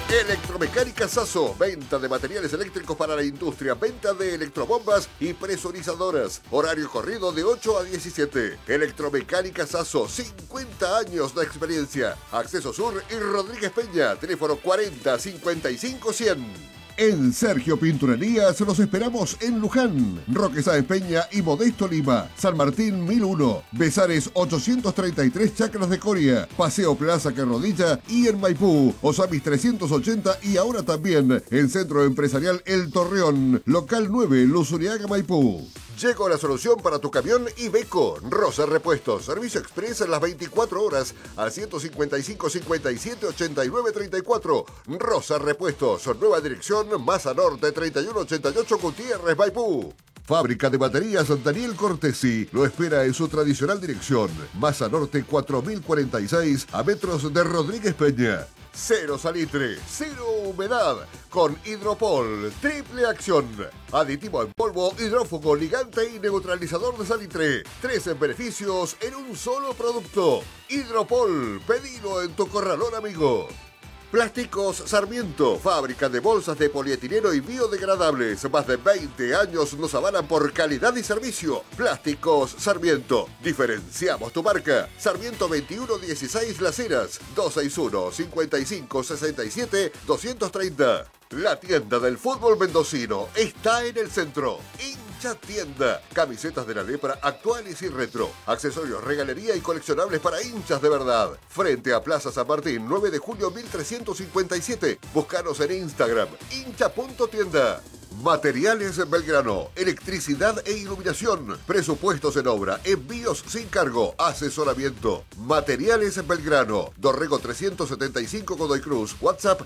Electromecánica Sasso, venta de materiales eléctricos para la industria, venta de electrobombas y presurizadoras. Horario corrido de 8 a 17. Electromecánica Sasso, 50 años de experiencia. Acceso Sur y Rodríguez Peña, teléfono 40 55 100. En Sergio Pinturerías los esperamos en Luján, Roque Sáenz Peña y Modesto Lima, San Martín 1001, Besares 833 Chacras de Coria, Paseo Plaza Carrodilla y en Maipú, Osamis 380 y ahora también en Centro Empresarial El Torreón, local 9, Luzuriaga, Maipú. Llegó la solución para tu camión Iveco. Rosa Repuestos. Servicio express en las 24 horas al 155 57 89 34. Rosa Repuestos. Nueva dirección, Masa Norte 3188 Gutiérrez, Maipú. Fábrica de baterías Daniel Cortesi lo espera en su tradicional dirección. Masa Norte 4046 a metros de Rodríguez Peña. Cero salitre, cero humedad, con Hidropol, triple acción. Aditivo en polvo, hidrófugo, ligante y neutralizador de salitre. 13 beneficios en un solo producto. Hidropol, pedilo en tu corralón amigo. Plásticos Sarmiento, fábrica de bolsas de polietileno y biodegradables. Más de 20 años nos avalan por calidad y servicio. Plásticos Sarmiento, diferenciamos tu marca. Sarmiento 2116 Las Heras, 261 55 67 230. La tienda del fútbol mendocino está en el centro. Hincha Tienda. Camisetas de la lepra actuales y retro. Accesorios, regalería y coleccionables para hinchas de verdad. Frente a Plaza San Martín, 9 de julio 1357. Búscanos en Instagram, hincha.tienda. Materiales Belgrano, electricidad e iluminación, presupuestos en obra, envíos sin cargo, asesoramiento. Materiales Belgrano, Dorrego 375 Godoy Cruz, WhatsApp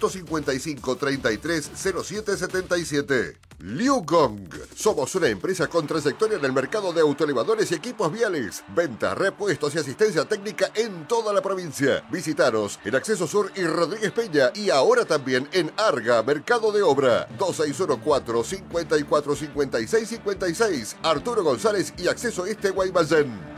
155 33 07 77. Liu Gong, somos una empresa con trayectoria en el mercado de autoelevadores y equipos viales. Venta, repuestos y asistencia técnica en toda la provincia. Visítanos en Acceso Sur y Rodríguez Peña y ahora también en Arga, Mercado de Obra. 2614 54 56 56. Arturo González y Acceso Este Guaymallén.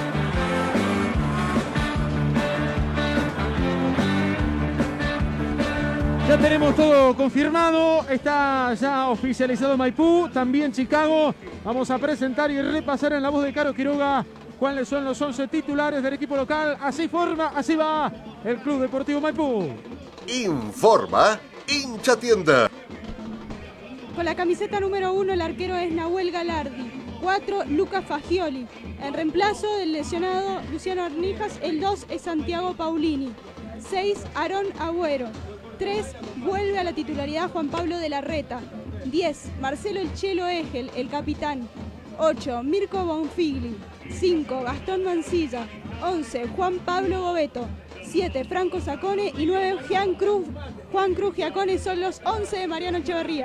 Ya tenemos todo confirmado, está ya oficializado Maipú, también Chicago. Vamos a presentar y repasar en la voz de Caro Quiroga cuáles son los 11 titulares del equipo local. Así va el Club Deportivo Maipú. Informa Hincha Tienda. Con la camiseta número 1 el arquero es Nahuel Galardi. 4, Lucas Fagioli. En reemplazo del lesionado Luciano Arnijas, el 2 es Santiago Paulini. 6, Aarón Agüero. 3, vuelve a la titularidad Juan Pablo de la Reta. 10, Marcelo El Chelo Egel, el capitán. 8, Mirko Bonfigli. 5, Gastón Mancilla. 11, Juan Pablo Gobeto. 7, Franco Sacone y 9, Juan Cruz Giacone. Son los 11 de Mariano Echeverría.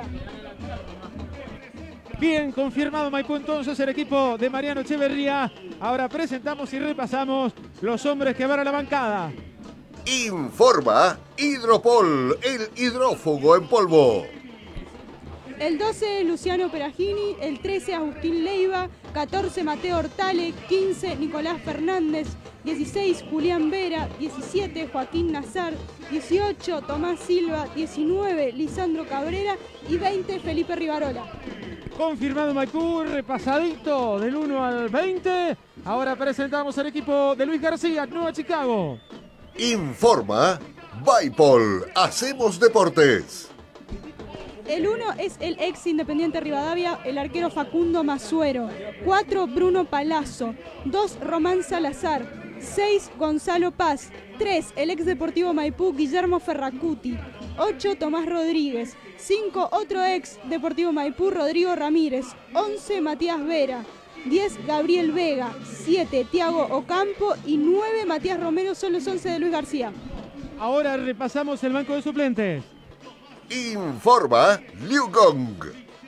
Bien, confirmado Maipú entonces el equipo de Mariano Echeverría. Ahora presentamos y repasamos los hombres que van a la bancada. Informa Hidropol, el hidrófugo en polvo. El 12 Luciano Peragini, el 13 Agustín Leiva, 14 Mateo Hortale, 15 Nicolás Fernández, 16 Julián Vera, 17 Joaquín Nazar, 18 Tomás Silva, 19 Lisandro Cabrera y 20 Felipe Rivarola. Confirmado Maipú, repasadito del 1 al 20. Ahora presentamos al equipo de Luis García, Nueva Chicago. Informa Baipol, hacemos deportes. El 1 es el ex Independiente Rivadavia, el arquero Facundo Masuero. 4, Bruno Palazzo. 2, Román Salazar. 6, Gonzalo Paz. 3, el ex Deportivo Maipú, Guillermo Ferracuti. 8, Tomás Rodríguez. 5, otro ex Deportivo Maipú, Rodrigo Ramírez. 11, Matías Vera. 10, Gabriel Vega. 7, Tiago Ocampo. Y 9, Matías Romero. Son los 11 de Luis García. Ahora repasamos el banco de suplentes. Informa Liu Gong.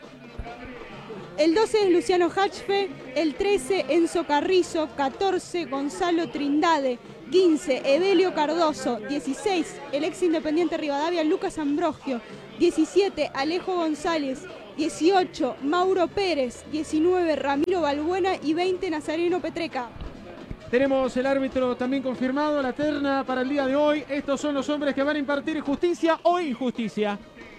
El 12 es Luciano Hachfe, el 13 Enzo Carrizo, 14 Gonzalo Trindade, 15 Evelio Cardoso, 16 el ex Independiente Rivadavia Lucas Ambrogio, 17 Alejo González, 18 Mauro Pérez, 19 Ramiro Balbuena y 20 Nazareno Petreca. Tenemos el árbitro también confirmado, la terna para el día de hoy. Estos son los hombres que van a impartir justicia o injusticia.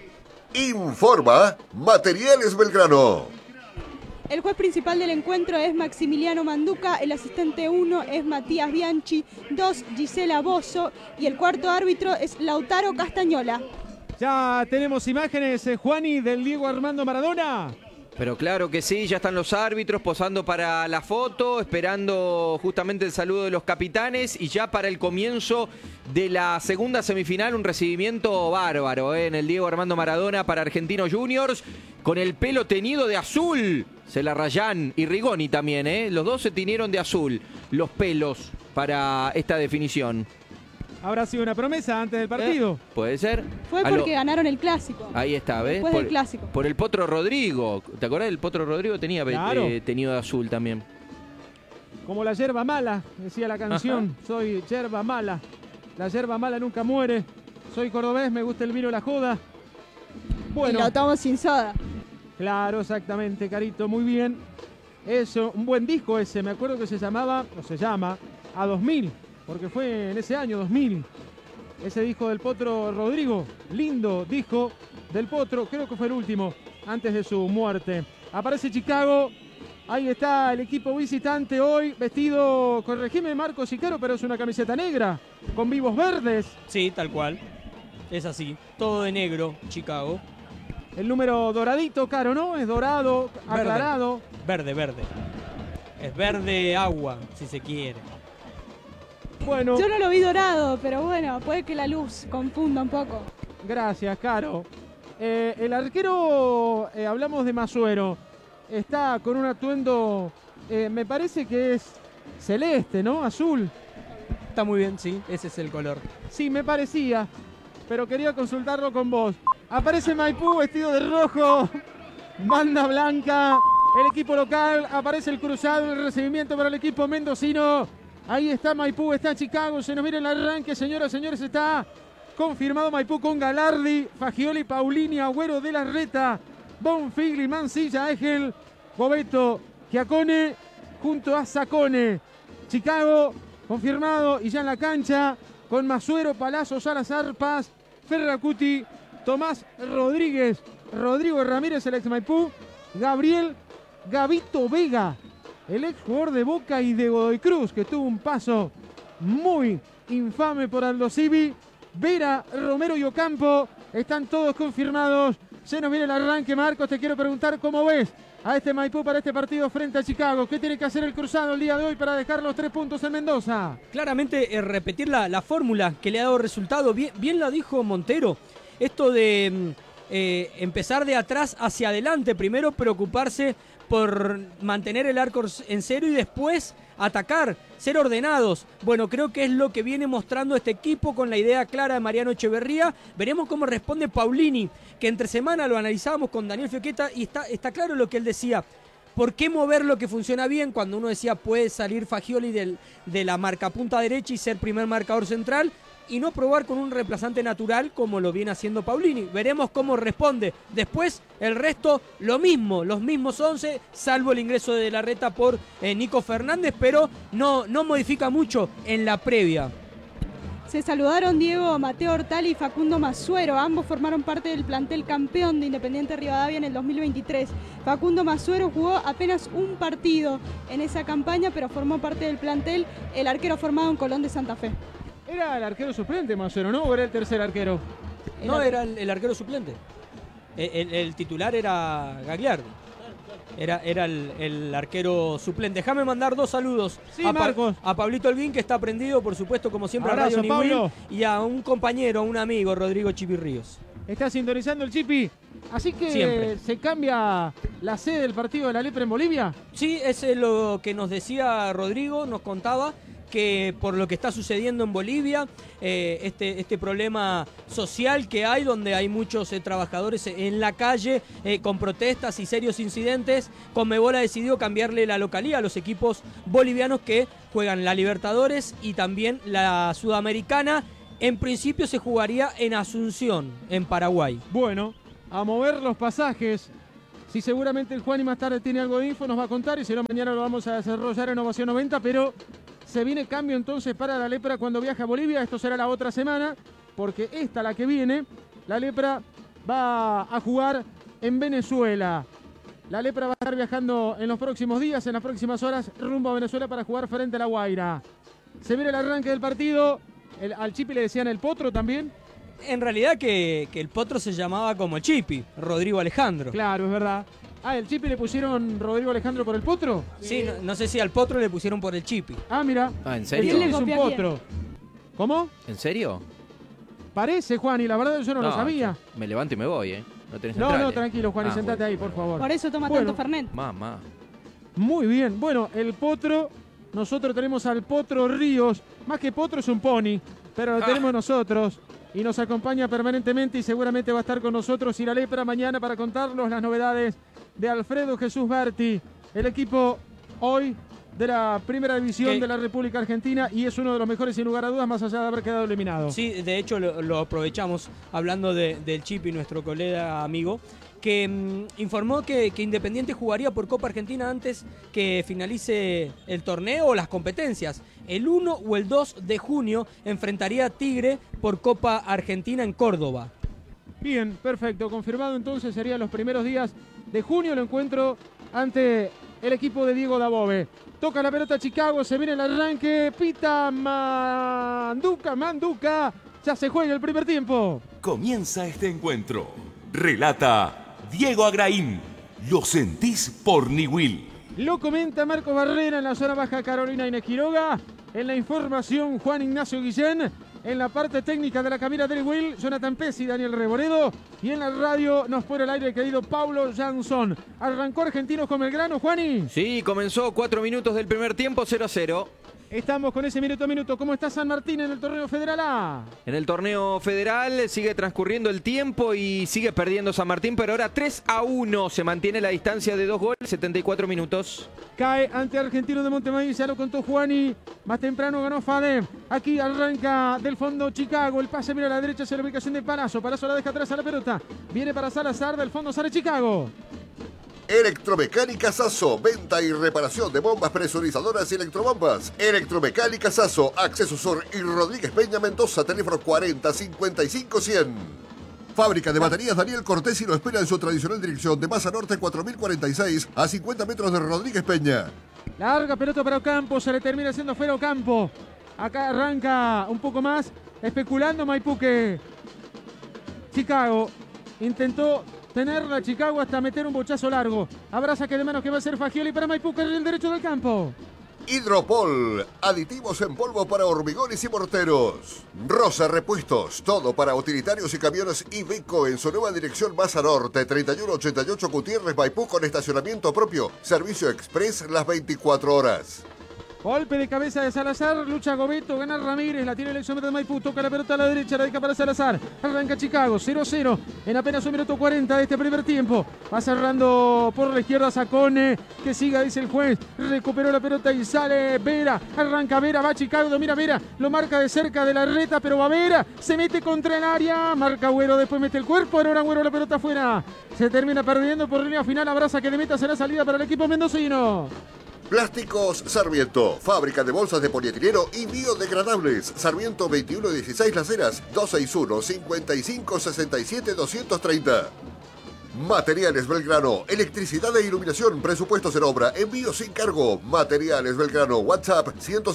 Informa Materiales Belgrano. El juez principal del encuentro es Maximiliano Manduca, el asistente 1 es Matías Bianchi, 2 Gisela Bozo y el cuarto árbitro es Lautaro Castañola. Ya tenemos imágenes, Juani, del Diego Armando Maradona. Pero claro que sí, ya están los árbitros posando para la foto, esperando justamente el saludo de los capitanes y ya para el comienzo de la segunda semifinal, un recibimiento bárbaro en el Diego Armando Maradona para Argentinos Juniors, con el pelo teñido de azul. Celarrayán y Rigoni también, los dos se tiñeron de azul los pelos para esta definición. ¿Habrá sido una promesa antes del partido? Puede ser. Fue porque ganaron el clásico. Ahí está, ¿ves? Después del clásico. Por el Potro Rodrigo. ¿Te acordás del Potro Rodrigo? Tenía claro. Tenido de azul también. Como la yerba mala, decía la canción. Ajá. Soy yerba mala. La yerba mala nunca muere. Soy cordobés, me gusta el vino la joda. Bueno. Y lo tomo sin soda. Claro, exactamente, Carito, muy bien. Eso, un buen disco ese. Me acuerdo que se llamaba, o se llama, A 2000. Porque fue en ese año 2000, ese disco del Potro Rodrigo, lindo disco del Potro, creo que fue el último antes de su muerte. Aparece Chicago, ahí está el equipo visitante hoy, vestido, corregime Marcos Sicaro, pero es una camiseta negra, con vivos verdes. Sí, tal cual, es así, todo de negro, Chicago. El número doradito, Caro, ¿no? Es dorado, verde, aclarado. Verde, es verde agua, si se quiere. Bueno. Yo no lo vi dorado, pero bueno, puede que la luz confunda un poco. Gracias, Caro. El arquero, hablamos de Masuero, está con un atuendo, me parece que es celeste, ¿no? Azul. Está muy bien, sí, ese es el color. Sí, me parecía, pero quería consultarlo con vos. Aparece Maipú vestido de rojo, banda blanca, el equipo local, aparece el cruzado, el recibimiento para el equipo mendocino. Ahí está Maipú, está Chicago, se nos viene el arranque, señoras y señores, está confirmado Maipú con Galardi, Fagioli, Paulini, Agüero de la Reta, Bonfigli, Mancilla, Egel, Boveto, Giacone, junto a Sacone. Chicago, confirmado, y ya en la cancha, con Masuero, Palazzo, Salazar, Paz, Ferracuti, Tomás Rodríguez, Rodrigo Ramírez, el ex Maipú, Gabriel Gavito Vega, el ex jugador de Boca y de Godoy Cruz, que tuvo un paso muy infame por Aldo Civi. Vera, Romero y Ocampo están todos confirmados. Se nos viene el arranque, Marcos. Te quiero preguntar cómo ves a este Maipú para este partido frente a Chicago. ¿Qué tiene que hacer el cruzado el día de hoy para dejar los 3 puntos en Mendoza? Claramente repetir la fórmula que le ha dado resultado. Bien la dijo Montero. Esto de empezar de atrás hacia adelante. Primero preocuparse por mantener el arco en cero y después atacar, ser ordenados. Bueno, creo que es lo que viene mostrando este equipo con la idea clara de Mariano Echeverría. Veremos cómo responde Paulini, que entre semana lo analizábamos con Daniel Fioqueta y está claro lo que él decía. ¿Por qué mover lo que funciona bien cuando uno decía puede salir Fagioli de la marcapunta derecha y ser primer marcador central? Y no probar con un reemplazante natural como lo viene haciendo Paulini. Veremos cómo responde. Después, el resto, lo mismo, los mismos 11, salvo el ingreso de la Reta por Nico Fernández, pero no modifica mucho en la previa. Se saludaron Diego Mateo Hortal y Facundo Masuero. Ambos formaron parte del plantel campeón de Independiente Rivadavia en el 2023. Facundo Masuero jugó apenas un partido en esa campaña, pero formó parte del plantel, el arquero formado en Colón de Santa Fe. ¿Era el arquero suplente, Masuero, no? ¿O era el tercer arquero? No, era el arquero suplente. El titular era Gagliardi. Era el arquero suplente. Déjame mandar 2 saludos. Sí, Marcos. A Pablito Holguín, que está prendido, por supuesto, como siempre, abrazo, a Radio Pablo. Niwil, y a un compañero, a un amigo, Rodrigo Chipirríos. Está sintonizando el Chipi. Así que siempre. ¿Se cambia la sede del partido de la Lepra en Bolivia? Sí, es lo que nos decía Rodrigo, nos contaba, que por lo que está sucediendo en Bolivia, este problema social que hay, donde hay muchos trabajadores en la calle con protestas y serios incidentes, Conmebol ha decidido cambiarle la localía a los equipos bolivianos que juegan la Libertadores y también la Sudamericana. En principio se jugaría en Asunción, en Paraguay. Bueno, a mover los pasajes. Si seguramente el Juani más tarde tiene algo de info, nos va a contar, y si no, mañana lo vamos a desarrollar en Ovación 90, pero Se viene cambio entonces para la Lepra cuando viaja a Bolivia. Esto será la otra semana, porque esta, la que viene, la Lepra va a jugar en Venezuela. La Lepra va a estar viajando en los próximos días, en las próximas horas, rumbo a Venezuela para jugar frente a La Guaira. Se viene el arranque del partido. Al Chipi le decían el Potro también. En realidad que el Potro se llamaba como el Chipi, Rodrigo Alejandro. Claro, es verdad. Ah, ¿el Chipi le pusieron Rodrigo Alejandro por el Potro? Sí, no sé si al Potro le pusieron por el Chipi. Ah, mira. Ah, ¿en El serio? Chipi es un Potro. ¿Cómo? ¿En serio? Parece, Juan, y la verdad yo no lo sabía. Me levanto y me voy, No tenés No, centrales. tranquilo, Juan, y Ah, sentate bueno. ahí, por favor. Por eso toma Bueno. tanto Fernet. Mamá. Muy bien. Bueno, el Potro, nosotros tenemos al Potro Ríos. Más que Potro es un pony, pero lo tenemos nosotros. Y nos acompaña permanentemente y seguramente va a estar con nosotros y la Lepra mañana para contarnos las novedades de Alfredo Jesús Berti, el equipo hoy de la primera división de la República Argentina y es uno de los mejores sin lugar a dudas más allá de haber quedado eliminado. Sí, de hecho lo aprovechamos hablando del Chipi, nuestro colega amigo, que informó que Independiente jugaría por Copa Argentina antes que finalice el torneo o las competencias. El 1 o el 2 de junio enfrentaría a Tigre por Copa Argentina en Córdoba. Bien, perfecto. Confirmado entonces serían los primeros días de junio el encuentro ante el equipo de Diego Dabove. Toca la pelota Chicago, se viene el arranque, pita Manduca. Ya se juega el primer tiempo. Comienza este encuentro. Relata Diego Agraín. Lo sentís por Niwil. Lo comenta Marco Barrera en la zona baja, Carolina Inés Quiroga. En la información, Juan Ignacio Guillén. En la parte técnica de la cabina del Will, Jonathan Pesci y Daniel Reboredo. Y en la radio nos pone el aire querido Paulo Jansson. Arrancó Argentinos con Belgrano, Juani. Sí, comenzó 4 minutos del primer tiempo, 0-0. Estamos con ese minuto a minuto. ¿Cómo está San Martín en el torneo federal A? En el torneo federal sigue transcurriendo el tiempo y sigue perdiendo San Martín, pero ahora 3-1. Se mantiene la distancia de 2 goles, 74 minutos. Cae ante Argentino de Montemaíz, ya lo contó Juani. Más temprano ganó Fadem. Aquí arranca del fondo Chicago. El pase mira a la derecha hacia la ubicación de Palazzo. Palazzo la deja atrás a la pelota. Viene para Salazar, del fondo sale Chicago. Electromecánica Sasso, venta y reparación de bombas presurizadoras y electrobombas. Electromecánica Sasso, Acceso Sur y Rodríguez Peña Mendoza, teléfono 40 55 100. Fábrica de baterías Daniel Cortesi lo espera en su tradicional dirección de Masa Norte 4046 a 50 metros de Rodríguez Peña. Larga pelota para Ocampo, se le termina haciendo fuera Ocampo. Acá arranca un poco más, especulando Maipú que Chicago intentó tenerla Chicago hasta meter un bochazo largo. Habrá saque de manos que va a ser Fagioli para Maipú, que es el derecho del campo. Hidropol, aditivos en polvo para hormigones y morteros. Rosa Repuestos, todo para utilitarios y camiones Iveco en su nueva dirección Masa Norte, 3188 Gutiérrez Maipú con estacionamiento propio. Servicio express las 24 horas. Golpe de cabeza de Salazar, lucha Gobeto, gana Ramírez, la tiene el exómetro de Maipú, toca la pelota a la derecha, la deja para Salazar, arranca Chicago, 0-0, en apenas 1 minuto 40 de este primer tiempo, va cerrando por la izquierda Sacone, que siga, dice el juez, recuperó la pelota y sale Vera, arranca Vera, va Chicago, domina Vera, lo marca de cerca de la reta, pero va Vera, se mete contra el área, marca Agüero, después mete el cuerpo, ahora Agüero la pelota afuera, se termina perdiendo por línea final, abraza que le meta, será salida para el equipo mendocino. Plásticos Sarmiento, fábrica de bolsas de polietileno y biodegradables. Sarmiento 2116 Las Heras, 261-5567-230. Materiales Belgrano, electricidad e iluminación, presupuestos en obra, envío sin cargo. Materiales Belgrano, WhatsApp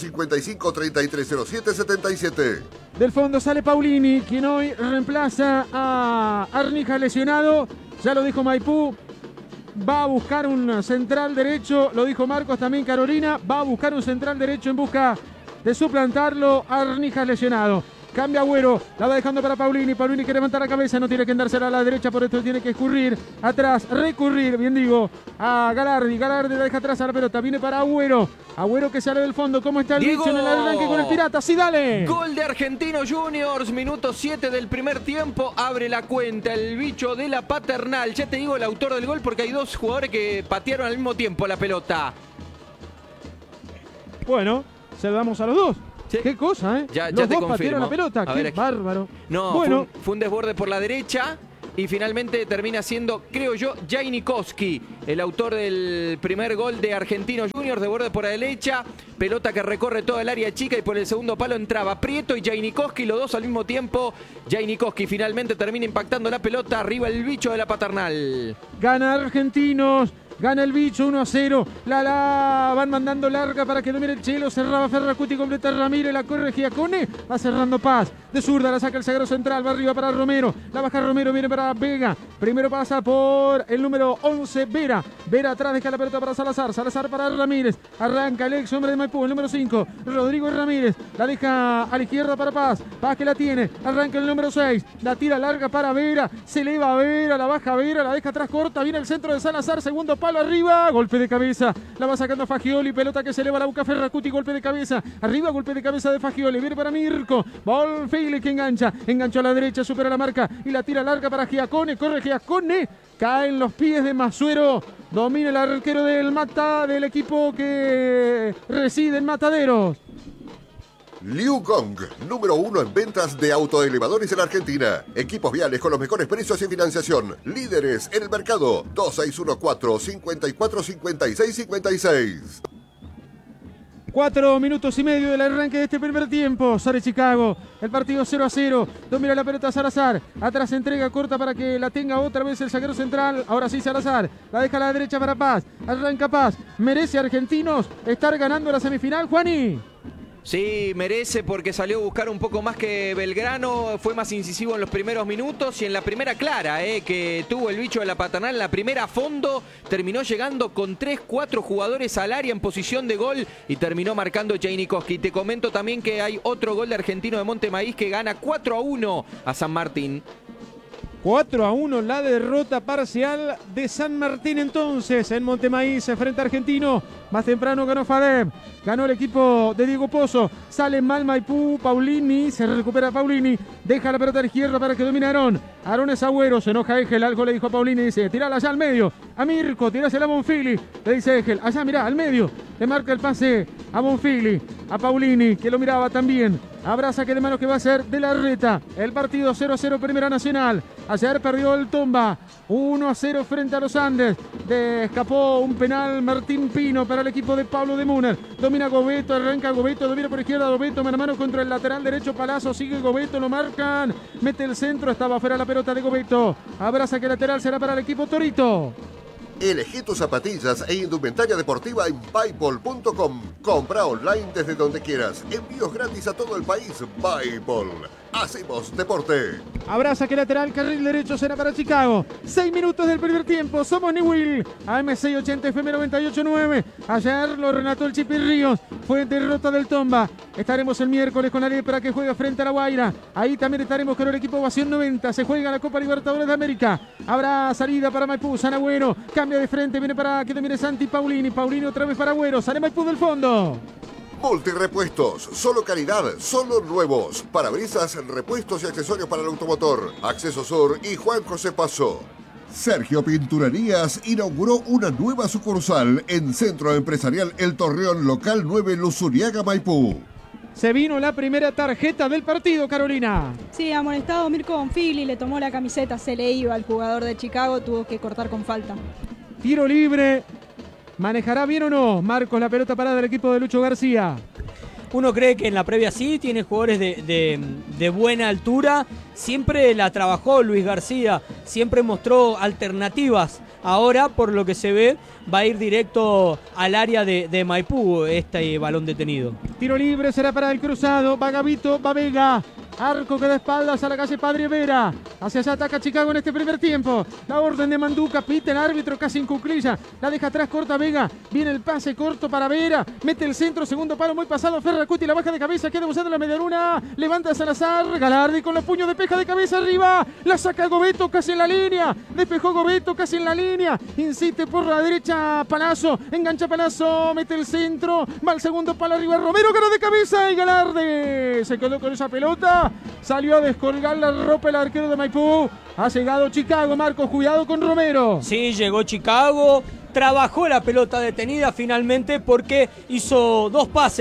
155-3307-77. Del fondo sale Paulini, quien hoy reemplaza a Arnija lesionado, ya lo dijo Maipú. Va a buscar un central derecho, lo dijo Marcos también Carolina, va a buscar un central derecho en busca de suplantarlo a Arnijas lesionado. Cambia Agüero, la va dejando para Paulini, Paulini quiere levantar la cabeza, no tiene que andársela a la derecha, por esto tiene que escurrir atrás, recurrir, bien digo, a Galardi, Galardi la deja atrás a la pelota, viene para Agüero, Agüero que sale del fondo, ¿cómo está el Diego. bicho en el arranque con el Pirata? Sí, dale. Gol de Argentinos Juniors, minuto 7 del primer tiempo, abre la cuenta el bicho de la Paternal. Ya te digo el autor del gol porque hay 2 jugadores que patearon al mismo tiempo la pelota. Bueno, saludamos a los dos. Sí. Qué cosa, ¿eh? Ya los te dos confirmo. patearon la pelota, A qué ver, bárbaro. No, bueno, fue un desborde por la derecha. y finalmente termina siendo, creo yo, Jainikowski, el autor del primer gol de Argentinos Juniors, de borde por la derecha, pelota que recorre toda el área chica y por el segundo palo entraba Prieto y Jainikowski, los dos al mismo tiempo. Jainikowski finalmente termina impactando la pelota, arriba el bicho de la Paternal. Gana Argentinos. Gana el bicho 1-0. La van mandando larga para que domine el Chelo. Cerraba Ferracuti, completa Ramírez. La corre Giacone. Va cerrando Paz. De zurda la saca el zaguero central. Va arriba para Romero. La baja Romero. Viene para Vega. Primero pasa por el número 11, Vera. Vera atrás deja la pelota para Salazar. Salazar para Ramírez. Arranca el ex hombre de Maipú. El número 5, Rodrigo Ramírez. La deja a la izquierda para Paz. Paz que la tiene. Arranca el número 6. La tira larga para Vera. Se eleva Vera. La baja Vera. La deja atrás corta. Viene el centro de Salazar. Segundo palo arriba, golpe de cabeza, la va sacando Fagioli, pelota que se eleva, la busca Ferracuti, golpe de cabeza, arriba, golpe de cabeza de Fagioli, viene para Mirko, Bonfili que enganchó a la derecha, supera la marca y la tira larga para Giacone, corre Giacone, cae en los pies de Masuero, domina el arquero del equipo que reside en Mataderos. Liu Gong, número 1 en ventas de autoelevadores en Argentina. Equipos viales con los mejores precios y financiación. Líderes en el mercado. 2614-545656. 4 minutos y medio del arranque de este primer tiempo. Sale Chicago. El partido 0-0. Domina la pelota Salazar. Atrás entrega corta para que la tenga otra vez el zaguero central. Ahora sí Salazar. La deja a la derecha para Paz. Arranca Paz. Merece Argentinos estar ganando la semifinal, Juani. Sí, merece porque salió a buscar un poco más que Belgrano, fue más incisivo en los primeros minutos y en la primera clara que tuvo el bicho de la Paternal, en la primera a fondo, terminó llegando con 3-4 jugadores al área en posición de gol y terminó marcando Jainikowski. Te comento también que hay otro gol de Argentino de Montemaíz que gana 4-1 a San Martín. 4-1 la derrota parcial de San Martín entonces en Montemaíz frente a Argentino. Más temprano ganó Fadem, ganó el equipo de Diego Pozo, sale mal Maipú, Paulini, se recupera Paulini, deja la pelota a la izquierda para que domine Aarón. Aarón es Agüero, se enoja Egel, algo le dijo a Paulini, dice, tirala allá al medio, a Mirko, tirásela a Bonfili, le dice Egel, allá mirá, al medio, le marca el pase a Bonfili, a Paulini, que lo miraba también. Habrá saque de manos que va a ser de la Reta. El partido 0-0 Primera Nacional. Ayer perdió el Tomba 1-0 frente a los Andes. Escapó un penal Martín Pino para el equipo de Pablo de Muner. Domina Gobeto, arranca Gobeto, domina por izquierda Gobeto, mano a mano contra el lateral derecho Palazzo. Sigue Gobeto, lo marcan. Mete el centro, estaba fuera la pelota de Gobeto. Habrá saque lateral, será para el equipo Torito. Elegí tus zapatillas e indumentaria deportiva en Paypal.com. Compra online desde donde quieras. Envíos gratis a todo el país. Paypal. Hacemos deporte. Habrá saque lateral, carril derecho será para Chicago. 6 minutos del primer tiempo. Somos Newell. AM680 FM 98.9. Ayer lo relató el Chipi Ríos. Fue derrota del Tomba. Estaremos el miércoles con la Lepra que juega frente a la Guaira. Ahí también estaremos con el equipo Ovación 90. Se juega la Copa Libertadores de América. Habrá salida para Maipú. San Agüero. Cambia de frente. Viene para que domine Santi Paulini. Paulini otra vez para Agüero. Sale Maipú del fondo. Multirepuestos, solo calidad, solo nuevos. Parabrisas, repuestos y accesorios para el automotor. Acceso Sur y Juan José Paso. Sergio Pinturerías inauguró una nueva sucursal en Centro Empresarial El Torreón, local 9, Luzuriaga, Maipú. Se vino la primera tarjeta del partido, Carolina. Sí, amonestado Mirko Bonfili, le tomó la camiseta, se le iba al jugador de Chicago, tuvo que cortar con falta. Tiro libre. ¿Manejará bien o no, Marcos, la pelota parada del equipo de Lucho García? Uno cree que en la previa sí, tiene jugadores de buena altura. Siempre la trabajó Luis García, siempre mostró alternativas. Ahora, por lo que se ve, va a ir directo al área de Maipú este balón detenido. Tiro libre será para el cruzado. Va Gavito, va Vega. Arco que da espaldas a la calle Padre Vera. Hacia allá ataca Chicago en este primer tiempo. La orden de Manduca, pita el árbitro casi en cuclilla. La deja atrás, corta Vega. Viene el pase corto para Vera. Mete el centro, segundo palo muy pasado. Ferracuti, la baja de cabeza, queda usando la medialuna. Levanta a Salazar. Galardi con los puños de peja de cabeza arriba. La saca Gobeto casi en la línea. Despejó Gobeto casi en la línea. Insiste por la derecha Palazzo. Engancha Palazzo. Mete el centro. Va al segundo palo arriba. Romero ganó de cabeza y Galardi se quedó con esa pelota. Salió a descolgar la ropa el arquero de Maipú. Ha llegado Chicago, Marcos, cuidado con Romero. Sí, llegó Chicago, trabajó la pelota detenida finalmente porque hizo dos pases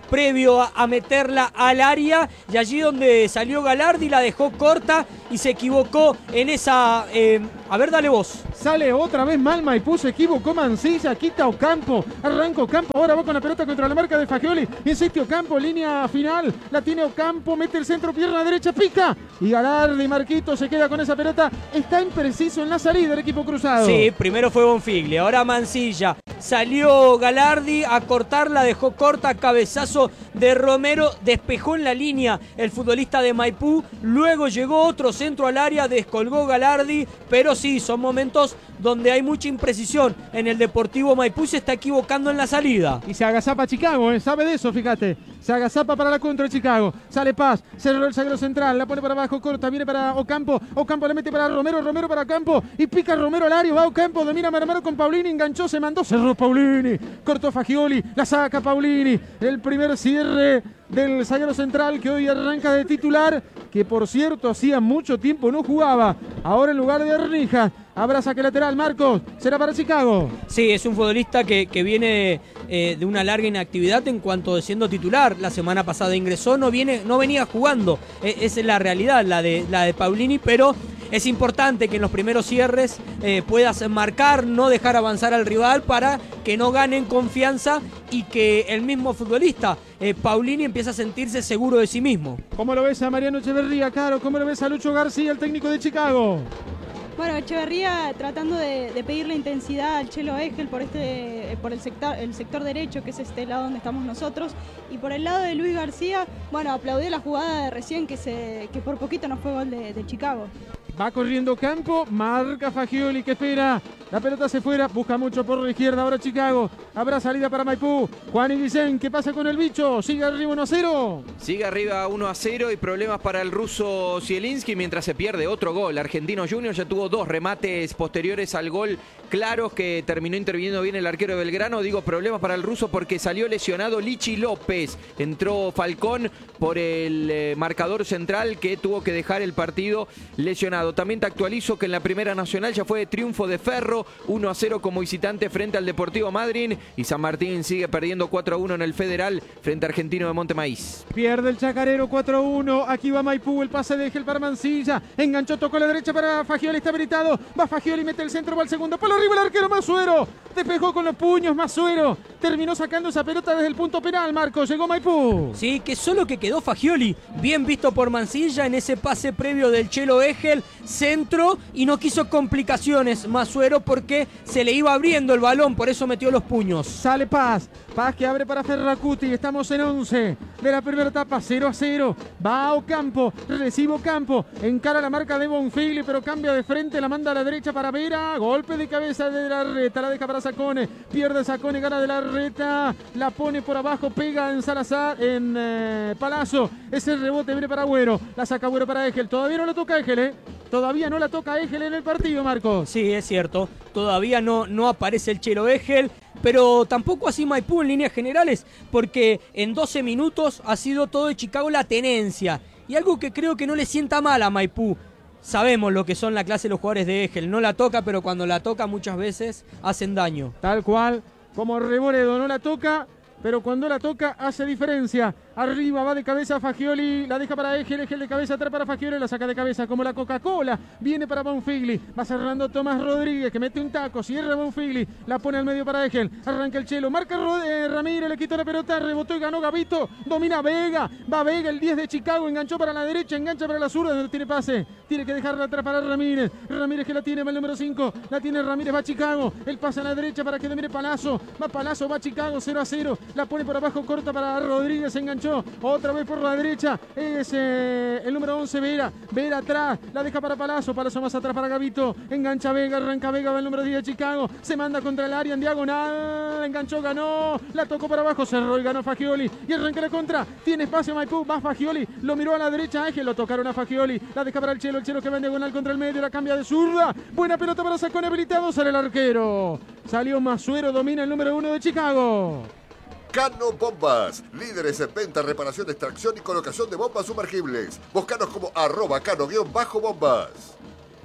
previo a meterla al área, y allí donde salió Galardi la dejó corta y se equivocó en esa... a ver, dale vos. Sale otra vez mal Maipú, se equivocó Mancilla, quita Ocampo, arranca Ocampo, ahora va con la pelota contra la marca de Fagioli, insiste Ocampo, línea final, la tiene Ocampo, mete el centro, pierna derecha, pica, y Galardi, Marquito, se queda con esa pelota, está impreciso en la salida del equipo cruzado. Sí, primero fue Bonfigli, ahora Mancilla, salió Galardi a cortarla, dejó corta, cabezazo de Romero, despejó en la línea el futbolista de Maipú, luego llegó otro centro al área, descolgó Galardi, pero sí, son momentos donde hay mucha imprecisión en el Deportivo Maipú y se está equivocando en la salida. Y se agazapa Chicago, sabe de eso, fíjate. Se agazapa para la contra de Chicago. Sale Paz, cerró el zaguero central, la pone para abajo, corta, viene para Ocampo. Ocampo le mete para Romero, Romero para Ocampo. Y pica Romero al área, va Ocampo, domina Marmaro con Paulini, enganchó, se mandó, cerró Paulini. Cortó Fagioli, la saca Paulini. El primer cierre del zaguero central que hoy arranca de titular, que por cierto hacía mucho tiempo no jugaba. Ahora en lugar de Arnijas, habrá saque lateral, Marcos, será para Chicago. Sí, es un futbolista que viene de una larga inactividad en cuanto de siendo titular. La semana pasada ingresó, no venía jugando. Esa es la realidad, la de Paulini, pero es importante que en los primeros cierres puedas marcar, no dejar avanzar al rival para que no ganen confianza y que el mismo futbolista, Paulini, empiece a sentirse seguro de sí mismo. ¿Cómo lo ves a Mariano Echeverría, Caro? ¿Cómo lo ves a Lucho García, el técnico de Chicago? Bueno, Echeverría tratando de pedirle intensidad al Chelo Egel por el sector derecho, que es este lado donde estamos nosotros, y por el lado de Luis García, bueno, aplaudió la jugada de recién que por poquito no fue gol de Chicago. Va corriendo Campo, marca Fagioli que espera, la pelota se fuera, busca mucho por la izquierda, ahora Chicago, habrá salida para Maipú, Juan y Vicente, ¿qué pasa con el bicho? ¿Sigue arriba 1-0? Sigue arriba 1-0 y problemas para el ruso Zielinski mientras se pierde otro gol. Argentino Junior ya tuvo 2 remates posteriores al gol claros que terminó interviniendo bien el arquero de Belgrano. Digo problemas para el ruso porque salió lesionado Lichi López. Entró Falcón por el marcador central que tuvo que dejar el partido lesionado. También te actualizo que en la Primera Nacional ya fue triunfo de Ferro, 1-0 como visitante frente al Deportivo Madryn, y San Martín sigue perdiendo 4-1 en el Federal frente a Argentino de Montemaíz. Pierde el Chacarero 4-1, aquí va Maipú, el pase de Egel para Mancilla, enganchó, tocó a la derecha para Fagioli, está habilitado, va Fagioli, mete el centro, va al segundo, palo arriba el arquero Masuero, despejó con los puños Masuero, terminó sacando esa pelota desde el punto penal, Marcos, llegó Maipú. Sí, que solo que quedó Fagioli, bien visto por Mancilla en ese pase previo del Chelo Egel, centro, y no quiso complicaciones Masuero porque se le iba abriendo el balón, por eso metió los puños. Sale Paz que abre para Ferracuti, estamos en 11 de la primera etapa, 0-0, va a Ocampo, recibe Ocampo, encara la marca de Bonfigli, pero cambia de frente, la manda a la derecha para Vera, golpe de cabeza de Larreta, la deja para Sacone, pierde Sacone, gana de Larreta, la pone por abajo, pega en Salazar, en Palazzo, ese rebote viene para Agüero, la saca Agüero para Egel, todavía no la toca Egel, todavía no la toca Egel en el partido, Marcos. Sí, es cierto, todavía no aparece el Chelo Egel, pero tampoco así Maipú en líneas generales, porque en 12 minutos ha sido todo de Chicago la tenencia, y algo que creo que no le sienta mal a Maipú. Sabemos lo que son la clase de los jugadores de Egel, no la toca, pero cuando la toca muchas veces hacen daño. Tal cual, como Reboredo no la toca, pero cuando la toca hace diferencia. Arriba va de cabeza Fagioli, la deja para Egel, Egel de cabeza atrás para Fagioli, la saca de cabeza como la Coca-Cola, viene para Bonfigli, va cerrando Tomás Rodríguez que mete un taco, cierra Bonfigli, la pone al medio para Egel, arranca el Chelo, marca Ramírez, le quitó la pelota, rebotó y ganó Gavito, domina Vega, va Vega, el 10 de Chicago, enganchó para la derecha, engancha para la zurda, no tiene pase, tiene que dejarla atrás para Ramírez, Ramírez que la tiene, va el número 5, la tiene Ramírez, va Chicago, el pase a la derecha para que domine Palazzo, va Chicago, 0-0, la pone por abajo, corta para Rodríguez, enganchó, otra vez por la derecha, es el número 11 Vera atrás, la deja para Palazzo más atrás para Gavito, engancha Vega, arranca Vega, va el número 10 de Chicago, se manda contra el área en diagonal, enganchó, ganó, la tocó para abajo, cerró y ganó Fagioli, y arranca la contra, tiene espacio Maipú, va Fagioli, lo miró a la derecha, Egel, lo tocaron a Fagioli, la deja para el Chelo que va en diagonal contra el medio, la cambia de zurda, buena pelota para Sacone habilitado, sale el arquero, salió Masuero, domina el número 1 de Chicago. Cano Bombas, líderes en venta, reparación, extracción y colocación de bombas sumergibles. Búscanos como @cano_bombas.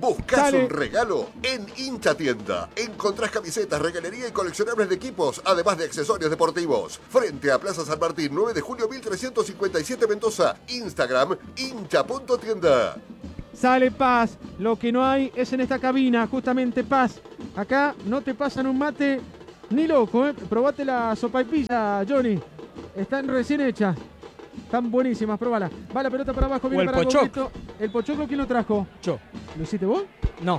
¿Buscás Sale. un regalo? En Hincha Tienda encontrás camisetas, regalería y coleccionables de equipos, además de accesorios deportivos. Frente a Plaza San Martín, 9 de julio 1357 Mendoza. Instagram, hincha.tienda. Sale Paz. Lo que no hay es en esta cabina, justamente Paz. Acá no te pasan un mate ni loco, ¿eh? Probate la sopaipilla, Johnny. Están recién hechas. Están buenísimas, probala. Va la pelota para abajo, viene el para pochoclo. Gobito. ¿El pochoclo quién lo trajo? Yo. ¿Lo hiciste vos? No.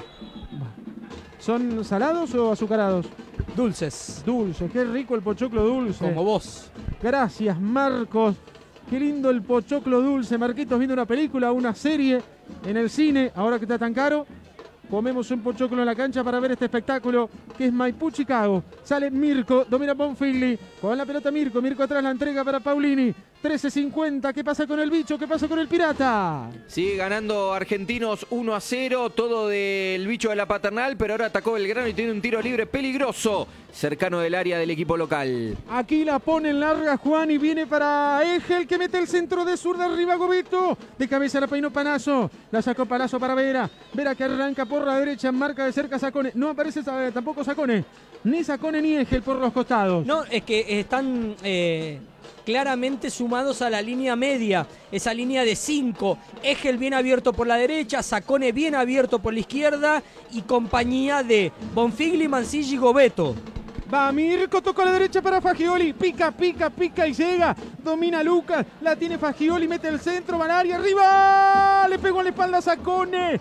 ¿Son salados o azucarados? Dulces. Dulce, qué rico el pochoclo dulce. Como vos. Gracias, Marcos. Qué lindo el pochoclo dulce. Marquitos viendo una película, una serie en el cine. Ahora que está tan caro, comemos un pochoclo en la cancha para ver este espectáculo que es Maipú, Chicago. Sale Mirko, domina Bonfigli. Con la pelota Mirko. Mirko atrás la entrega para Paulini. 13:50. ¿Qué pasa con el bicho? ¿Qué pasa con el pirata? Sigue ganando Argentinos 1-0, todo del bicho de la Paternal, pero ahora atacó Belgrano y tiene un tiro libre peligroso, cercano del área del equipo local. Aquí la pone en larga Juan y viene para Egel que mete el centro de zurda arriba Gobito. De cabeza la peinó Panazo. La sacó Panazo para Vera. Vera que arranca por la derecha, marca de cerca Sacone. No aparece tampoco Sacone. Ni Sacone ni Egel por los costados. No, es que están claramente sumados a la línea media, esa línea de 5. Egel bien abierto por la derecha, Sacone bien abierto por la izquierda y compañía de Bonfigli, Mancilla y Gobeto. Va Mirko, tocó a la derecha para Fagioli. Pica y llega. Domina Lucas. La tiene Fagioli, mete el centro. Va al área, arriba. Le pegó en la espalda a Sacone.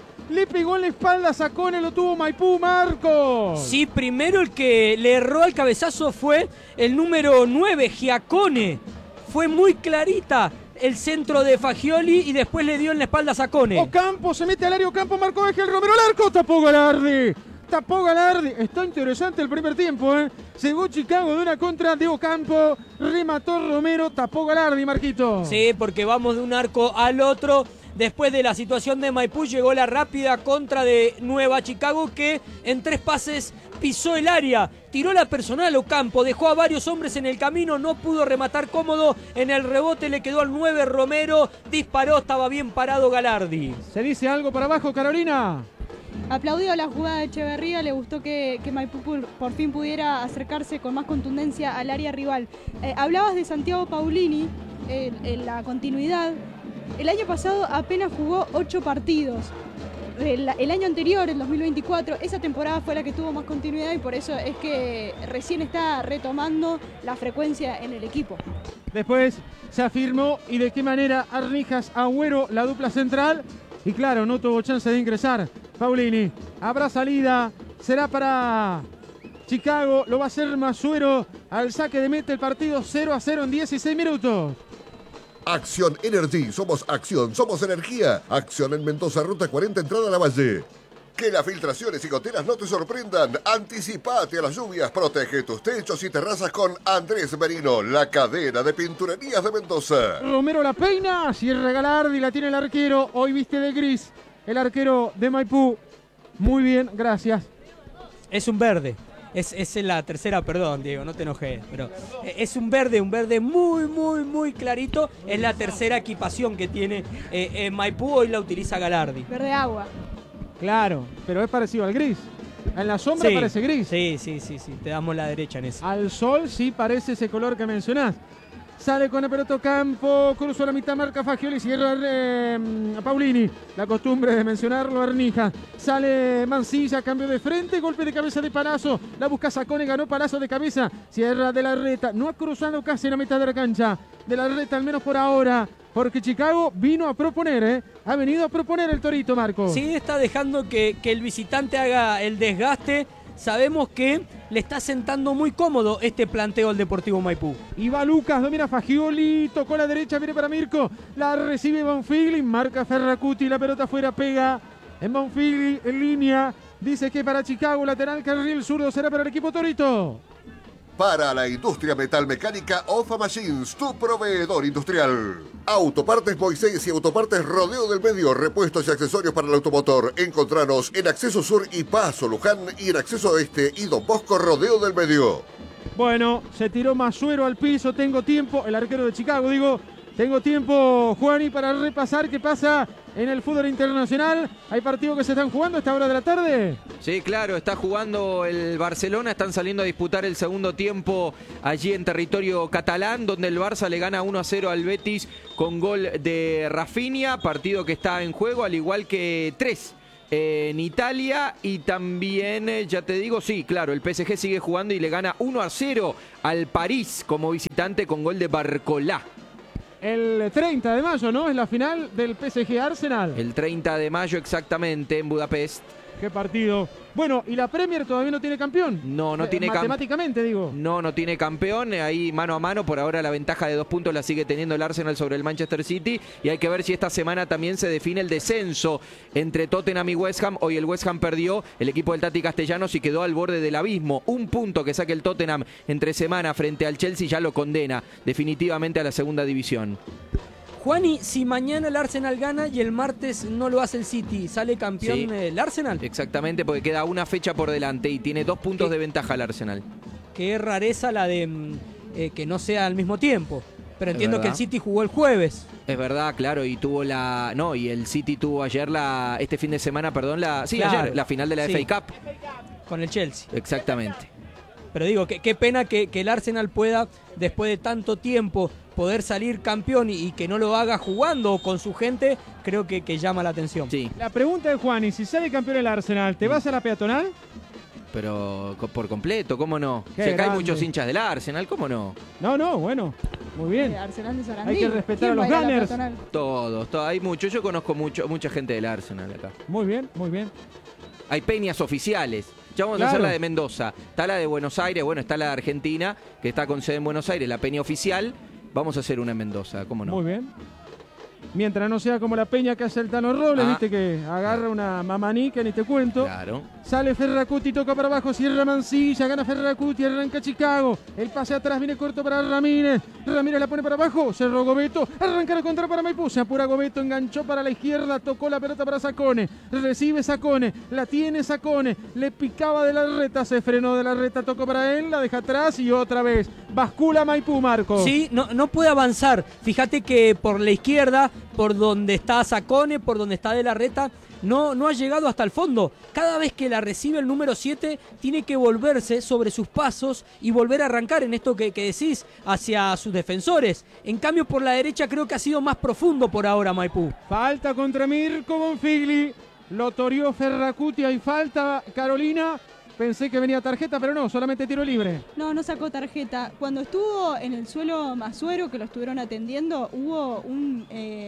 Lo tuvo Maipú, Marco. Sí, primero el que le erró al cabezazo fue el número 9, Giacone. Fue muy clarita el centro de Fagioli y después le dio en la espalda a Sacone. Ocampo se mete al área, Ocampo marcó Egel, Romero al arco, tapó Galardi. Está interesante el primer tiempo, ¿eh? Llegó Chicago de una contra de Ocampo, remató Romero, tapó Galardi, Marquito. Sí, porque vamos de un arco al otro. Después de la situación de Maipú llegó la rápida contra de Nueva Chicago que en 3 pases pisó el área, tiró la personal Ocampo, dejó a varios hombres en el camino, no pudo rematar cómodo, en el rebote le quedó al 9 Romero, disparó, estaba bien parado Galardi. ¿Se dice algo para abajo, Carolina? Aplaudió la jugada de Echeverría, le gustó que Maipú por fin pudiera acercarse con más contundencia al área rival. Hablabas de Santiago Paulini en la continuidad. El año pasado apenas jugó 8 partidos. El año anterior, el 2024, esa temporada fue la que tuvo más continuidad y por eso es que recién está retomando la frecuencia en el equipo. Después se afirmó y de qué manera Arnijas, Agüero, la dupla central. Y claro, no tuvo chance de ingresar Paulini. Habrá salida, será para Chicago, lo va a hacer Masuero al saque de meta, el partido 0-0 en 16 minutos. Acción Energy, somos acción, somos energía. Acción en Mendoza, ruta 40, entrada a la Valle. Que las filtraciones y goteras no te sorprendan. Anticipate a las lluvias, protege tus techos y terrazas con Andrés Merino, la cadena de pinturerías de Mendoza. Romero la peina, cierra Galardi, la tiene el arquero, hoy viste de gris, el arquero de Maipú. Muy bien, gracias. Es un verde. Es la tercera, perdón, Diego, no te enojes, pero es un verde muy clarito. Es la tercera equipación que tiene Maipú, hoy la utiliza Galardi. Verde agua. Claro, pero es parecido al gris. En la sombra Sí, parece gris. Sí, te damos la derecha en eso. Al sol sí parece ese color que mencionás. Sale con el pelota Campo, cruzó la mitad, marca Fagioli, cierra Paulini. La costumbre de mencionarlo, Arnija. Sale Mancilla, cambio de frente, golpe de cabeza de Palazzo. La busca Sacone, ganó Palazzo de cabeza. Cierra de la Reta, no ha cruzado casi la mitad de la cancha. De la Reta, al menos por ahora. Porque Chicago vino a proponer, ha venido a proponer el Torito, Marco. Sí, está dejando que el visitante haga el desgaste. Sabemos que le está sentando muy cómodo este planteo al Deportivo Maipú. Y va Lucas, domina Fagioli, tocó a la derecha, viene para Mirko, la recibe Bonfigli, marca Ferracuti, la pelota afuera, pega en Bonfigli, en línea, dice que para Chicago, lateral carril zurdo, será para el equipo Torito. Para la industria metalmecánica, Ofa Machines, tu proveedor industrial. Autopartes Moisés y Autopartes Rodeo del Medio, repuestos y accesorios para el automotor. Encontranos en Acceso Sur y Paso Luján y en Acceso Este y Don Bosco Rodeo del Medio. Bueno, se tiró Masuero al piso, tengo tiempo, el arquero de Chicago, tengo tiempo, Juani, para repasar qué pasa en el fútbol internacional. Hay partidos que se están jugando a esta hora de la tarde. Sí, claro, está jugando el Barcelona, están saliendo a disputar el segundo tiempo allí en territorio catalán, donde el Barça le gana 1-0 al Betis con gol de Rafinha, partido que está en juego, al igual que 3 en Italia. Y también, ya te digo, sí, claro, el PSG sigue jugando y le gana 1-0 al París como visitante con gol de Barcolá. El 30 de mayo, ¿no? Es la final del PSG Arsenal. El 30 de mayo exactamente en Budapest. Qué partido. Bueno, ¿y la Premier todavía no tiene campeón? No tiene campeón. Matemáticamente, digo. No tiene campeón. Ahí mano a mano. Por ahora la ventaja de 2 puntos la sigue teniendo el Arsenal sobre el Manchester City. Y hay que ver si esta semana también se define el descenso entre Tottenham y West Ham. Hoy el West Ham perdió. El equipo del Tati Castellanos y quedó al borde del abismo. Un punto que saque el Tottenham entre semana frente al Chelsea ya lo condena definitivamente a la segunda división. Juani, si mañana el Arsenal gana y el martes no lo hace el City, ¿sale campeón Sí. el Arsenal? Exactamente, porque queda una fecha por delante y tiene 2 puntos de ventaja el Arsenal. Qué rareza la de que no sea al mismo tiempo. Pero entiendo que el verdad. City jugó el jueves. Es verdad, claro, y tuvo y el City tuvo ayer este fin de semana, Claro. ayer, la final de la Sí. FA Cup. Con el Chelsea. Exactamente. Pero digo, qué pena que el Arsenal pueda, después de tanto tiempo, poder salir campeón y que no lo haga jugando con su gente, creo que llama la atención. Sí, La pregunta de Juan, ¿y si sale campeón el Arsenal, te vas a la peatonal? pero por completo, ¿cómo no? Qué Si acá hay grande. muchos hinchas del Arsenal, ¿cómo no? No, bueno, muy bien. Arsenal de Sarandí. Hay que respetar ¿Quién a los va ir la Gunners. peatonal? Todos, hay muchos. Yo conozco mucha gente del Arsenal acá. Muy bien, muy bien. Hay peñas oficiales. Ya vamos a Claro. hacer la de Mendoza. Está la de Buenos Aires, bueno, está la de Argentina, que está con sede en Buenos Aires, la peña oficial. Vamos a hacer una en Mendoza, ¿cómo no? Muy bien. Mientras no sea como la peña que hace el Tano Robles, Ah. viste que agarra una mamaní que ni te cuento. Claro. Sale Ferracuti, toca para abajo, cierra Mancilla, gana Ferracuti, arranca Chicago. El pase atrás viene corto para Ramírez. Ramírez la pone para abajo, cerró Gobeto, arranca la contra para Maipú, se apura Gobeto, enganchó para la izquierda, tocó la pelota para Sacone. Recibe Sacone, la tiene Sacone, le picaba de la reta, se frenó de la reta, tocó para él, la deja atrás y otra vez. Bascula Maipú, Marco. Sí, no puede avanzar. Fíjate que por la izquierda, por donde está Sacone, por donde está De la Reta, no ha llegado hasta el fondo. Cada vez que la recibe el número 7, tiene que volverse sobre sus pasos y volver a arrancar en esto que decís hacia sus defensores. En cambio, por la derecha creo que ha sido más profundo por ahora Maipú. Falta contra Mirko Bonfigli. Lo toreó Ferracuti, hay falta, Carolina. Pensé que venía tarjeta, pero no, solamente tiro libre. No sacó tarjeta. Cuando estuvo en el suelo Masuero, que lo estuvieron atendiendo, hubo un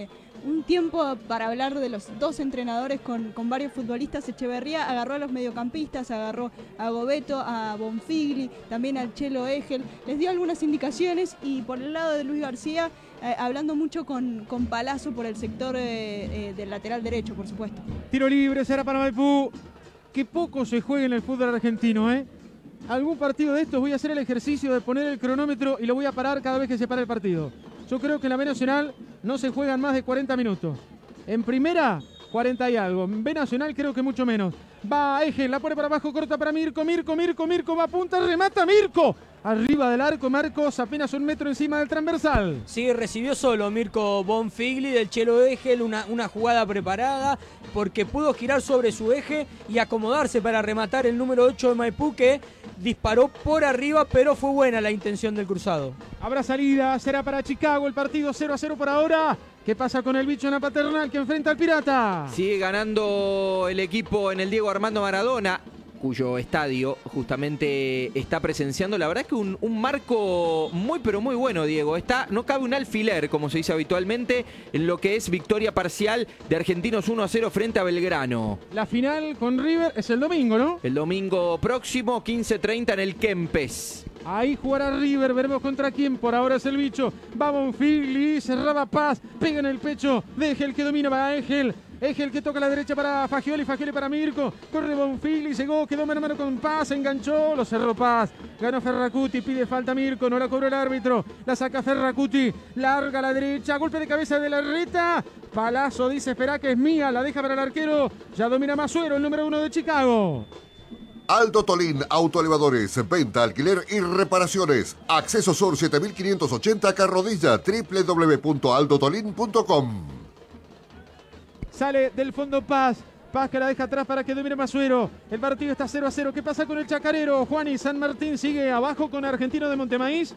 tiempo para hablar de los dos entrenadores con varios futbolistas. Echeverría agarró a los mediocampistas, agarró a Gobeto, a Bonfigli, también al Chelo Egel. Les dio algunas indicaciones y por el lado de Luis García, hablando mucho con Palazzo por el sector del lateral derecho, por supuesto. Tiro libre, será para Maipú. Que poco se juega en el fútbol argentino, ¿eh? Algún partido de estos voy a hacer el ejercicio de poner el cronómetro y lo voy a parar cada vez que se para el partido. Yo creo que en la B Nacional no se juegan más de 40 minutos. En primera, 40 y algo. En B Nacional creo que mucho menos. Va Egel, la pone para abajo, corta para Mirko, va a punta, remata Mirko. Arriba del arco, Marcos, apenas 1 metro encima del transversal. Sí, recibió solo Mirko Bonfigli del Chelo Egel, una jugada preparada, porque pudo girar sobre su eje y acomodarse para rematar el número 8 de Maipú, que disparó por arriba, pero fue buena la intención del cruzado. Habrá salida, será para Chicago, el partido 0-0 por ahora. ¿Qué pasa con el bicho en la Paternal que enfrenta al Pirata? Sigue ganando el equipo en el Diego Armando Maradona, cuyo estadio justamente está presenciando. La verdad es que un marco muy pero muy bueno, Diego. No cabe un alfiler, como se dice habitualmente, en lo que es victoria parcial de Argentinos 1-0 frente a Belgrano. La final con River es el domingo, ¿no? El domingo próximo, 15:30 en el Kempes. Ahí jugará River, veremos contra quién. Por ahora es el bicho. Va Bonfigli, cerraba Paz, pega en el pecho. Deja el que domina para Egel. Egel que toca a la derecha para Fagioli, Fagioli para Mirko. Corre Bonfigli, llegó, quedó mano a mano con Paz, enganchó, lo cerró Paz. Ganó Ferracuti, pide falta Mirko, no la cobró el árbitro. La saca Ferracuti, larga a la derecha, golpe de cabeza de la Reta. Palazzo dice, espera que es mía, la deja para el arquero. Ya domina Masuero, el número 1 de Chicago. Aldo Tolín Autoelevadores, venta, alquiler y reparaciones. Acceso Sur 7580 Carrodilla, www.aldotolin.com. Sale del fondo Paz. Paz que la deja atrás para que domine Masuero. El partido está 0-0. ¿Qué pasa con el Chacarero? Juan y San Martín sigue abajo con Argentino de Montemaíz.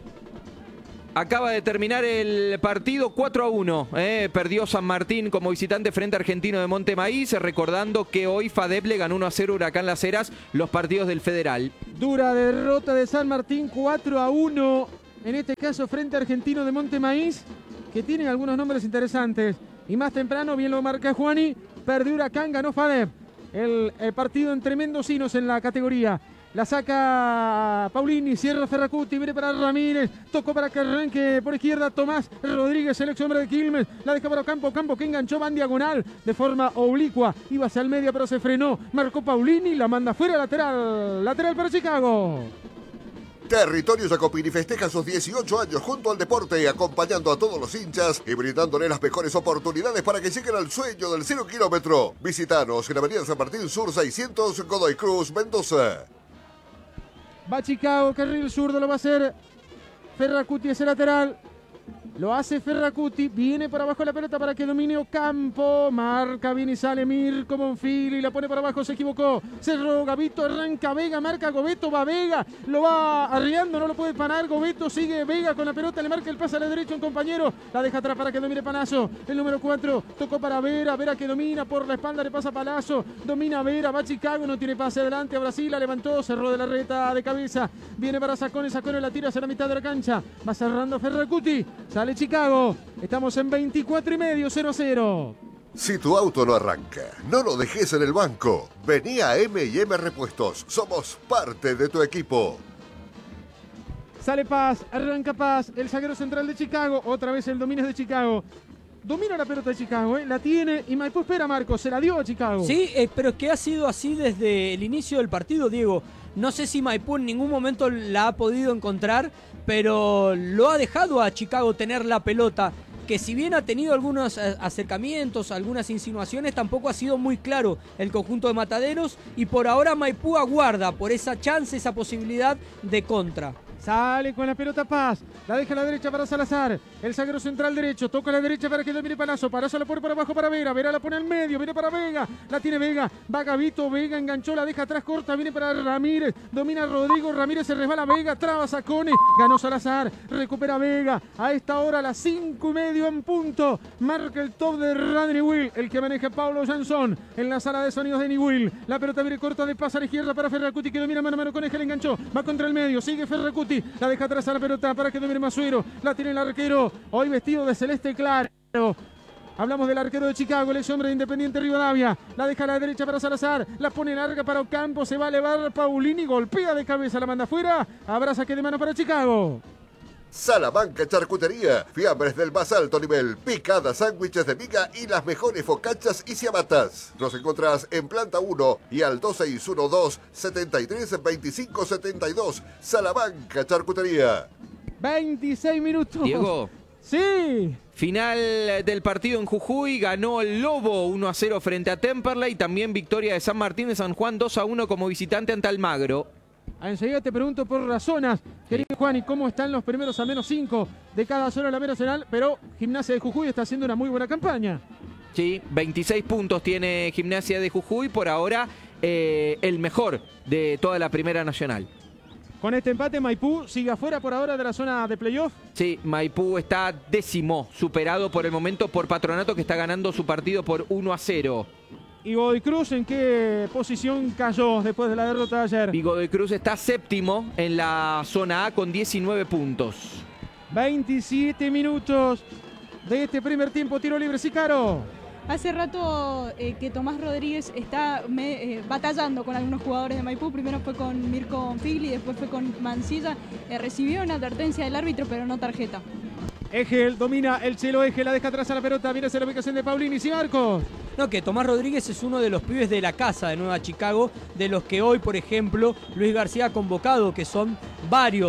Acaba de terminar el partido 4-1. Perdió San Martín como visitante frente a Argentino de Montemaíz. Recordando que hoy FADEP le ganó 1-0 Huracán Las Heras los partidos del Federal. Dura derrota de San Martín 4-1. En este caso frente a Argentino de Montemaíz, que tiene algunos nombres interesantes. Y más temprano, bien lo marca Juani, perdió Huracán, ganó FADEP. El partido entre mendocinos en la categoría. La saca Paulini, cierra Ferracuti, viene para Ramírez, tocó para que arranque por izquierda Tomás Rodríguez, el ex hombre de Quilmes, la deja para Campo que enganchó, va en diagonal de forma oblicua, iba hacia el media pero se frenó, marcó Paulini, la manda fuera, lateral para Chicago. Territorio Jacopini festeja sus 18 años junto al deporte, acompañando a todos los hinchas y brindándole las mejores oportunidades para que lleguen al sueño del 0 kilómetro. Visítanos en Avenida San Martín Sur 600, Godoy Cruz, Mendoza. Va Chicago, carril zurdo, lo va a hacer Ferracuti, ese lateral. Lo hace Ferracuti, viene para abajo la pelota para que domine Ocampo, marca, viene y sale Mirko Bonfili, la pone para abajo, se equivocó, cerró Gavito, arranca Vega, marca Gobeto, va Vega, lo va arriando, no lo puede parar, Gobeto sigue Vega con la pelota, le marca el pase a la derecha un compañero, la deja atrás para que domine Panazo, el número 4, tocó para Vera, Vera que domina por la espalda, le pasa Palazzo, domina Vera, va Chicago, no tiene pase adelante a Brasil, la levantó, cerró de la reta de cabeza, viene para Sacone, Sacone la tira hacia la mitad de la cancha, va cerrando Ferracuti, sale Chicago, estamos en 24 y medio, 0-0. Si tu auto no arranca, no lo dejes en el banco. Vení a M&M Repuestos, somos parte de tu equipo. Sale Paz, arranca Paz, el zaguero central de Chicago, otra vez el dominio de Chicago. Domina la pelota de Chicago, la tiene y Maipú espera, Marcos, se la dio a Chicago. Sí, pero es que ha sido así desde el inicio del partido, Diego. No sé si Maipú en ningún momento la ha podido encontrar, pero lo ha dejado a Chicago tener la pelota, que si bien ha tenido algunos acercamientos, algunas insinuaciones, tampoco ha sido muy claro el conjunto de Mataderos, y por ahora Maipú aguarda por esa chance, esa posibilidad de contra. Sale con la pelota Paz, la deja a la derecha para Salazar, el zaguero central derecho, toca a la derecha para que domine Palazzo, Palazzo la pone para abajo para Vera, Vera la pone al medio, viene para Vega, la tiene Vega, va Gavito, Vega enganchó, la deja atrás corta, viene para Ramírez, domina Rodrigo, Ramírez se resbala Vega, traba Sacone, ganó Salazar, recupera Vega, a esta hora las 5:30 en punto, marca el top de Radney Will, el que maneja Pablo Jansson, en la sala de sonidos de Niwil, la pelota viene corta de pase a la izquierda para Ferracuti, que domina mano a mano con Eje, le enganchó, va contra el medio, sigue Ferracuti, la deja atrás a la pelota para que domine Masuero, la tiene el arquero, hoy vestido de celeste claro. Hablamos del arquero de Chicago, el ex hombre de Independiente Rivadavia, la deja a la derecha para Salazar, la pone larga para Ocampo, se va a elevar Paulini, golpea de cabeza, la manda afuera, habrá saque de mano para Chicago. Salamanca Charcutería, fiambres del más alto nivel, picadas, sándwiches de miga y las mejores focachas y ciabatas. Nos encontrás en planta 1 y al 2612-732572. Salamanca Charcutería. 26 minutos. Diego. Sí. Final del partido en Jujuy, ganó el Lobo 1-0 frente a Temperley, también victoria de San Martín de San Juan 2-1 como visitante ante Almagro. Enseguida te pregunto por las zonas, querido Juan, y cómo están los primeros al menos 5 de cada zona de la Nacional, pero Gimnasia de Jujuy está haciendo una muy buena campaña. Sí, 26 puntos tiene Gimnasia de Jujuy, por ahora el mejor de toda la Primera Nacional. Con este empate, Maipú sigue afuera por ahora de la zona de playoff. Sí, Maipú está 10º, superado por el momento por Patronato, que está ganando su partido por 1-0. ¿Y Godoy Cruz en qué posición cayó después de la derrota de ayer? Y Godoy Cruz está 7º en la zona A con 19 puntos. 27 minutos de este primer tiempo, tiro libre, Sicaro. Hace rato que Tomás Rodríguez está batallando con algunos jugadores de Maipú. Primero fue con Mirko Bonfili, después fue con Mancilla. Recibió una advertencia del árbitro, pero no tarjeta. Egel domina el Chelo Egel, la deja atrás a la pelota, viene hacia la ubicación de Paulini y Marcos. No, que Tomás Rodríguez es uno de los pibes de la casa de Nueva Chicago, de los que hoy, por ejemplo, Luis García ha convocado, que son varios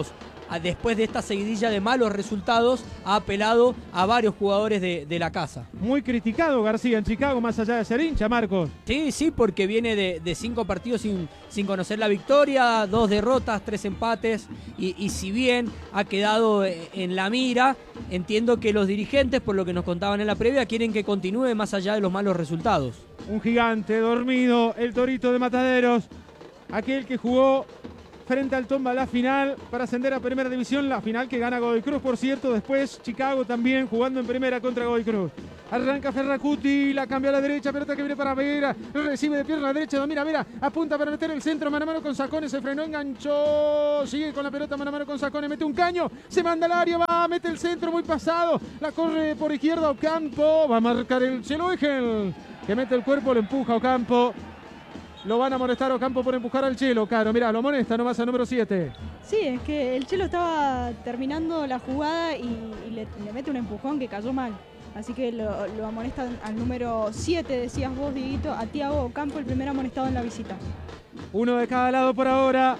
después de esta seguidilla de malos resultados, ha apelado a varios jugadores de la casa. Muy criticado García en Chicago, más allá de ser hincha, Marcos. Sí, porque viene de 5 partidos sin conocer la victoria, 2 derrotas, 3 empates, y si bien ha quedado en la mira, entiendo que los dirigentes, por lo que nos contaban en la previa, quieren que continúe más allá de los malos resultados. Un gigante dormido, el Torito de Mataderos, aquel que jugó frente al Tomba la final para ascender a Primera División, la final que gana Godoy Cruz, por cierto. Después Chicago también jugando en primera contra Godoy Cruz. Arranca Ferracuti, la cambia a la derecha, pelota que viene para Vera, recibe de pierna derecha, domina Vera, apunta para meter el centro, mano a mano con Sacones, se frenó, enganchó, sigue con la pelota mano a mano con Sacones, mete un caño, se manda al área, va, mete el centro muy pasado, la corre por izquierda Ocampo, va a marcar el Chelo Egel, que mete el cuerpo, lo empuja Ocampo. Lo van a molestar Ocampo por empujar al Chelo, Caro. Mirá, lo molesta nomás al número 7. Sí, es que el Chelo estaba terminando la jugada y le mete un empujón que cayó mal. Así que lo amonesta al número 7, decías vos, Dieguito, a Thiago Ocampo, el primer amonestado en la visita. Uno de cada lado por ahora.